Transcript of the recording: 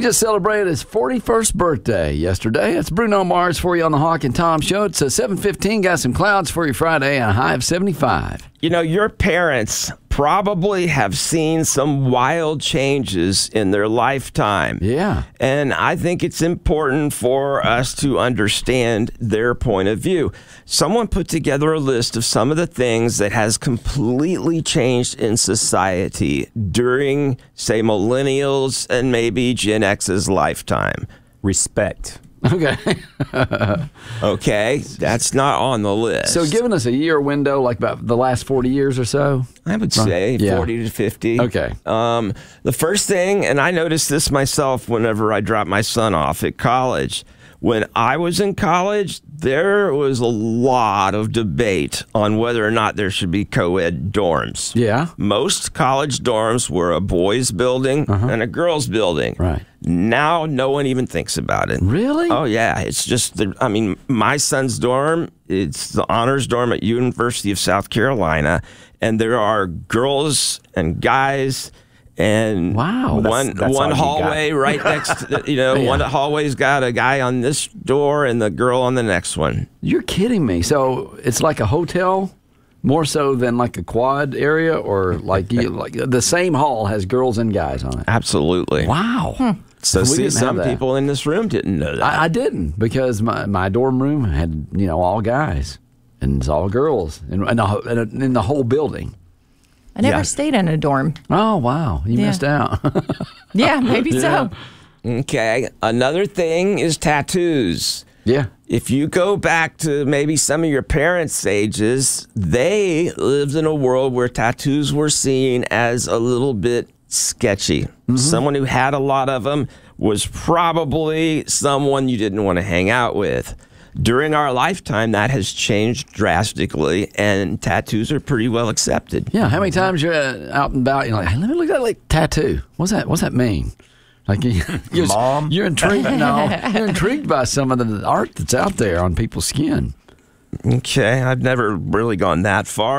just celebrated his 41st birthday yesterday. It's Bruno Mars for you on the Hawk and Tom Show. It's 7:15. Got some clouds for you Friday and a high of 75. You know, your parents probably have seen some wild changes in their lifetime. Yeah. And I think it's important for us to understand their point of view. Someone put together a list of some of the things that has completely changed in society during, say, millennials and maybe Gen X's lifetime. Respect. Okay. Okay, that's not on the list. So giving us a year window, like about the last 40 years or so? I would say Yeah. 40 to 50. Okay. The first thing, and I noticed this myself whenever I dropped my son off at college. When I was in college, there was a lot of debate on whether or not there should be co-ed dorms. Yeah. Most college dorms were a boys' building and a girls' building. Right. Now, no one even thinks about it. Really? Oh, yeah. It's just, my son's dorm, it's the honors dorm at University of South Carolina, and there are girls and guys. And wow, one hallway right next to, one hallway's got a guy on this door and the girl on the next one. You're kidding me. So it's like a hotel more so than like a quad area, or like the same hall has girls and guys on it? Absolutely. Wow. So We see, didn't have some that. people in this room didn't know that. I didn't, because my dorm room had, all guys and it's all girls in the whole building. I never stayed in a dorm. Oh, wow. You missed out. Yeah, maybe so. Okay. Another thing is tattoos. Yeah. If you go back to maybe some of your parents' ages, they lived in a world where tattoos were seen as a little bit sketchy. Mm-hmm. Someone who had a lot of them was probably someone you didn't want to hang out with. During our lifetime, that has changed drastically, and tattoos are pretty well accepted. Yeah. How many times you're out and about, you're like, hey, let me look at that tattoo. What's that mean? Like Mom? You're intrigued. No, you're intrigued by some of the art that's out there on people's skin. Okay, I've never really gone that far.